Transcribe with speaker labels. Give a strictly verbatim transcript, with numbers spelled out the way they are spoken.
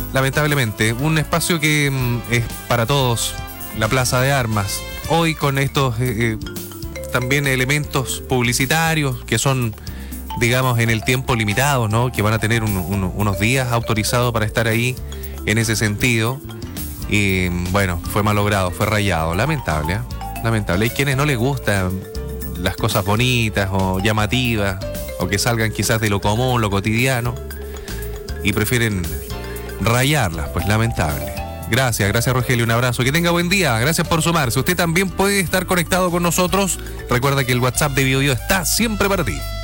Speaker 1: lamentablemente, un espacio que mm, es para todos, la Plaza de Armas. Hoy con estos eh, eh, también elementos publicitarios que son, digamos, en el tiempo limitado, ¿no? Que van a tener un, un, unos días autorizados para estar ahí en ese sentido. Y bueno, fue malogrado, fue rayado. Lamentable, ¿eh? Lamentable. Hay quienes no les gustan las cosas bonitas o llamativas, o que salgan quizás de lo común, lo cotidiano, y prefieren rayarlas, pues lamentable. Gracias, gracias Rogelio, un abrazo. Que tenga buen día, gracias por sumarse. Usted también puede estar conectado con nosotros. Recuerda que el WhatsApp de BioBio está siempre para ti.